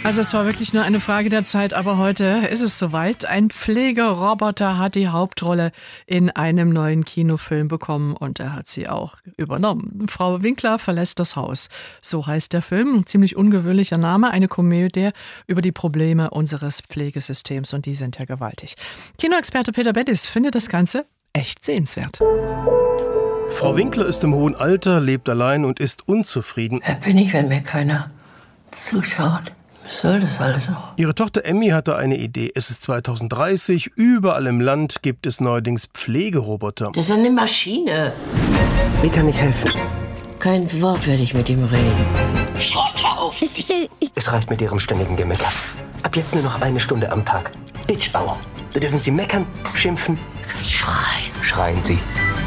Also es war wirklich nur eine Frage der Zeit, aber heute ist es soweit. Ein Pflegeroboter hat die Hauptrolle in einem neuen Kinofilm bekommen und er hat sie auch übernommen. Frau Winkler verlässt das Haus. So heißt der Film. Ein ziemlich ungewöhnlicher Name, eine Komödie über die Probleme unseres Pflegesystems und die sind ja gewaltig. Kinoexperte Peter Bettis findet das Ganze echt sehenswert. Frau Winkler ist im hohen Alter, lebt allein und ist unzufrieden. Wer bin ich, wenn mir keiner zuschaut? Was soll das alles noch? Ihre Tochter Emmy hatte eine Idee. Es ist 2030, überall im Land gibt es neuerdings Pflegeroboter. Das ist eine Maschine. Wie kann ich helfen? Kein Wort werde ich mit ihm reden. Schaut auf! Es reicht mit Ihrem ständigen Gemecker. Ab jetzt nur noch 1 Stunde am Tag. Bitch Hour. Da dürfen Sie meckern, schimpfen, Schreien. schreien Sie.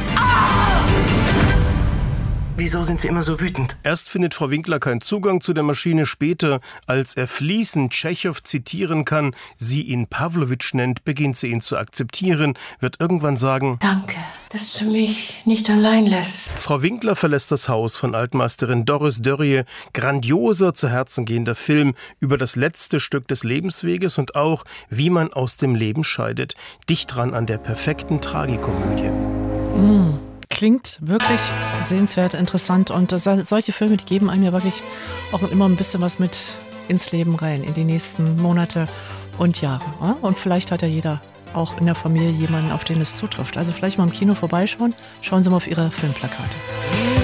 Wieso sind Sie immer so wütend? Erst findet Frau Winkler keinen Zugang zu der Maschine. Später, als er fließend Tschechow zitieren kann, sie ihn Pawlowitsch nennt, beginnt sie ihn zu akzeptieren, wird irgendwann sagen: Danke, dass du mich nicht allein lässt. Frau Winkler verlässt das Haus von Altmeisterin Doris Dörrie. Grandioser, zu Herzen gehender Film über das letzte Stück des Lebensweges und auch, wie man aus dem Leben scheidet. Dicht dran an der perfekten Tragikomödie. Klingt wirklich sehenswert, interessant und solche Filme, die geben einem ja wirklich auch immer ein bisschen was mit ins Leben rein, in die nächsten Monate und Jahre. Und vielleicht hat ja jeder auch in der Familie jemanden, auf den es zutrifft. Also vielleicht mal im Kino vorbeischauen, schauen Sie mal auf Ihre Filmplakate.